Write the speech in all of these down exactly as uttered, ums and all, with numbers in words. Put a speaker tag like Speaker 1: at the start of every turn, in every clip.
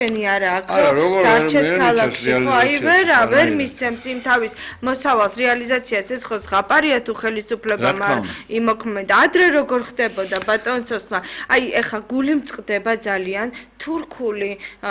Speaker 1: Any ara, darches ქალაქში ხო აი ვერ ვერ მისცემს იმ თავის მოსავალს რეალიზაციას ეს ხო ზღაპარია თუ ხელისუფლება მაგრამ იმოქმედა ადრე როგორ ხდებოდა ბატონ სოსლა აი ეხა გული მწყდება ძალიან თურქული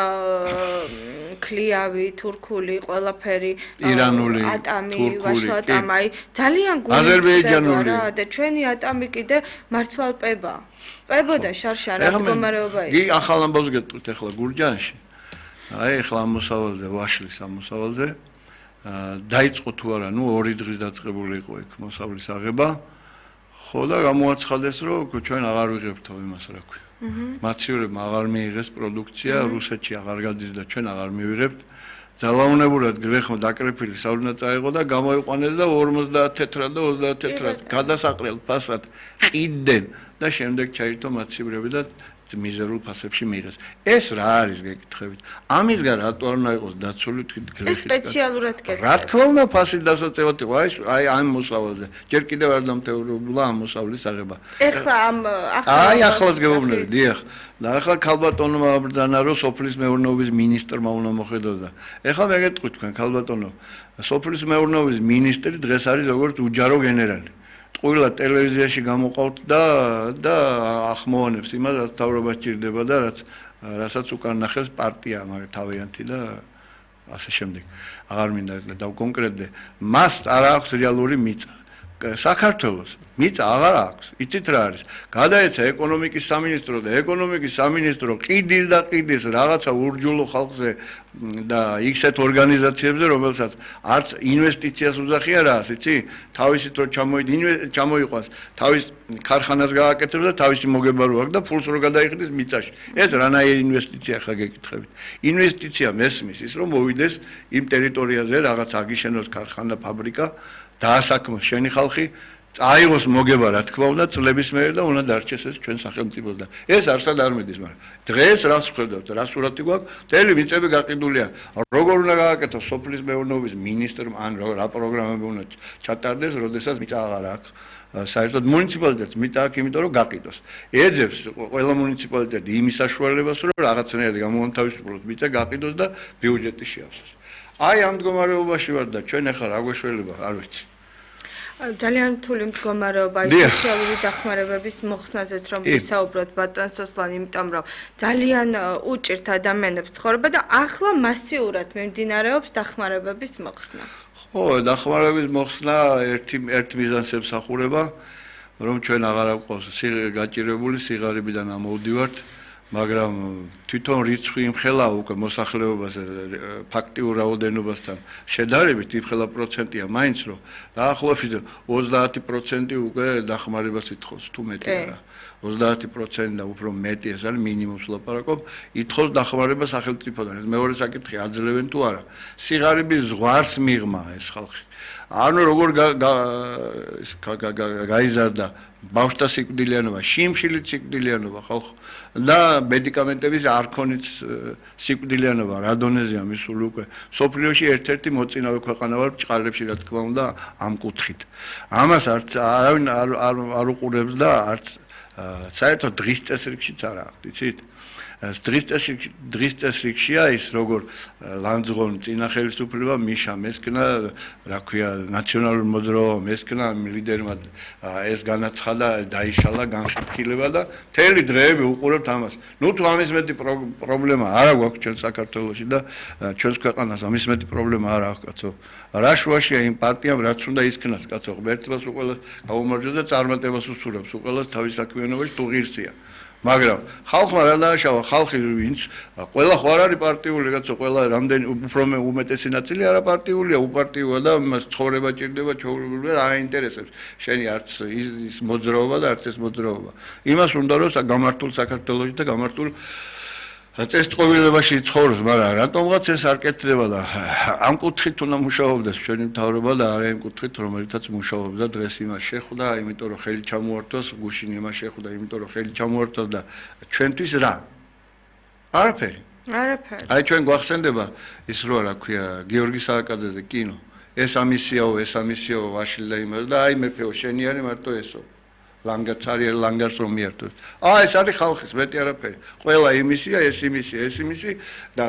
Speaker 1: ქლიავი თურქული ყველაფერი
Speaker 2: ირანული
Speaker 1: ატამი ვაშლატამი ძალიან გული მწყდება რა და ჩვენი ატამი კიდე მართლალპება პებოდა შარშა რა მდგომარეობა
Speaker 2: იგი ახალ ამბავს გეტყვით ახლა გურჯანში აი ახლა მოსავალზე ვაშლის ამოსავალზე დაიწყო თუ არა ნუ ორი დღის დაწყებული იყო ეგ მოსავლის აღება ხო და გამოაცხადეს რომ ჩვენ აღარ ვიღებთ იმას რა ქვია მაცივრებმა აღარ მიიღეს პროდუქცია რუსეთში აღარ გადის და ჩვენ აღარ მივიღებთ ძალაუნებურად გლეხო დაკრეფილი საუნა წაიღო და გამოიყვანეს და ორმოცდაათ თეთრად და ოცდაათ თეთრად გადასაყრელ ფასად ყიდნენ და შემდეგ ჩაირთო მაცივრები და მიზერულ ფასებში მიიღეს. ეს რა არის გეკითხებით? ამისგან რატო არ უნდა იყოს დაცული თვით გლეხი?
Speaker 1: ეს სპეციალურად გეკითხებით.
Speaker 2: რა თქმა უნდა ფასის დასაწევად იყო აი აი ამ მოსავალზე. ჯერ კიდევ არ დამთავრებულა ამ მოსავლის აღება.
Speaker 1: ეხლა ამ
Speaker 2: აი ახლაც გეუბნები, დიახ. და ახლა ქალბატონმა აბრძანა რომ სოფლის მეურნეობის მინისტრმა უნდა მოხედოს და ეხლა მე გეტყვით თქვენ ქალბატონო სოფლის მეურნეობის მინისტრი დღეს არის როგორც უჯარო გენერალი. ყველა ტელევიზიაში გამოყავთ და და ახმოვანებს იმას რაც თავრობას ჭირდება და რაც რასაც უკან ნახეს პარტია მაგრამ თავიანთი და ასე შემდეგ. აღარ მინდა დავკონკრეტდე. მას არ აქვს რეალური მიწა. საქართველოს მიწა აღარ აქვს. იცით რა არის? გადაეცა ეკონომიკის სამინისტრო და ეკონომიკის სამინისტრო ყიდის და ყიდის რაღაცა ურჯულო ხალხზე და იქსეთ ორგანიზაციებზე რომელსაც არც ინვესტიციას უძახიან რა, იცი? თავისით რო ჩამოიყვანს, თავის ქარხანას გააკეთებს და თავისი მოგება რო აქვს და ფულს რო გადაიხდის მიწაში. ეს რანაირი ინვესტიცია ხა გეკითხებით? ინვესტიცია მესმის ის რომ მოვიდეს იმ ტერიტორიაზე რაღაც აგიშენოს ქარხანა, ფაბრიკა დაასაქმოს შენი ხალხი წაიღოს მოგება რა თქმა უნდა წლების მერე და უნდა დარჩეს ეს ჩვენ სახელმწიფოს და ეს არსად არ მიდის მაგრამ დღეს რას ვხედავთ რა სურათი გვაქვს მთელი მიწები გაყიდულია როგორ უნდა გააკეთოს სოფლის მეურნეობის მინისტრმა ან რა პროგრამები უნდა ჩატარდეს როდესაც მიწა აღარ აქვს საერთოდ მუნიციპალიტეტს მიწა აქვს იმიტომ რომ გაყიდოს ეძებს ყველა მუნიციპალიტეტი იმის საშუალებას რომ რაღაცნაირად გამოანთავისუფლოს მიწა გაყიდოს და ბიუჯეტი შეავსოს აი ამ მდგომარეობაში ვარ და ჩვენ ახლა რა გვეშველება არ ვიცი
Speaker 1: ძალიან რთული მდგომარეობა სოციალური დახმარებების მოხსნაზეც რომ ვისაუბროთ ბატონ სოსლან იმიტომ რომ ძალიან უჭირთ ადამიანებს ცხოვრება და ახლა მასიურად მიმდინარეობს დახმარებების მოხსნა.
Speaker 2: ხო, დახმარებების მოხსნა ერთი ერთ მიზანს ემსახურება რომ ჩვენ აღარ გვყავს გაჭირებული სიღარიბიდან ამოვდივართ მაგრამ თვითონ რიცხვი იმხელა უკვე მოსახლეობაზე ფაქტიურ რაოდენობასთან შედარებით იმხელა პროცენტია მაინც რომ დაახლოებით ოცდაათი პროცენტი უკვე დახმარებას ითხოვს თუ მეტი არა ოცდაათი პროცენტი და უფრო მეტი ეს არის მინიმუმს ლაპარაკობ ითხოვს დახმარება სახელმწიფოდან ეს მეორე საკითხი აძლევენ თუ არა სიღარიბის ზღვარს მიღმა ეს ხალხი ანუ როგორ გაიზარდა ბავშვთა სიკვდილიანობა, შიმშილის სიკვდილიანობა ხალხ და მედიკამენტების არ ქონიც სიკვდილიანობა, რა დონეზეა მისული უკვე. სოფლიოში ერთ-ერთი მოწინავე ქვეყანა ვარ ბჭყალებში რა თქმა უნდა ამ კუთხით. ამას არც არავინ არ უყურებს და არც საერთოდ დღის წესრიგშიც არა აქვს, იცით? დღის წესრიგში დღის წესრიგშია ის როგორ ლანძღონ წინა ხელისუფლება მიშა მესკნა რა ქვია ნაციონალური მოძრაობა მესკნა ლიდერმა ეს განაცხადა დაიშალა განხეთქილება და მთელი დღეები უყურებთ ამას ნუ თუ ამის მეტი პრობლემა არა გვაქვს ჩვენ საქართველოში და ჩვენს ქვეყანას ამის მეტი პრობლემა არა აქვს კაცო რა შუაშია იმ პარტიამ რაც უნდა ისქნას კაცო ღმერთებას უყველას გაუმარჯოს და წარმატებას უსურვებს უყველას თავის საქმიანობაში თუ ღირსია მაგრამ ხალხმა რა დააშავა ხალხი ვინც ყველა ხო არ არის პარტიული კაცო ყველა რამდენი უფრო უმეტესი ნაწილი არა პარტიულია უპარტიოა და მას ცხოვრება ჭირდება ჩაურებული არ აინტერესებს შენი არც ის მოძრაობა და არც ეს მოძრაობა იმას უნდა რომ გამართულ საქართველოში და გამართულ წესწყობილებაში ცხოვრობს მაგრამ რატომღაც ეს არ კეთდება და ამ კუთხით უნდა მუშაობდეს ჩვენი მთავრობა და არა იმ კუთხით რომელთაც მუშაობდა დღეს იმას შეხვდა იმიტომ რომ ხელი ჩამოართვას გუშინ იმას შეხვდა იმიტომ რომ ხელი ჩამოართვას და ჩვენთვის რა არაფერი
Speaker 1: არაფერი
Speaker 2: აი ჩვენ გვახსენდება ის რო რა ქვია გიორგი სააკაძეზე კინო ეს ამისიაო ეს ამისიაო ვაშილდა იმას და აი მეფეო შენი არის მარტო ესო ლანგარს არის ლანგარს რომ მიერთოს. აა ეს არის ხალხის მეტი არაფერი. ყველა იმისია, ეს იმისი, ეს იმისი და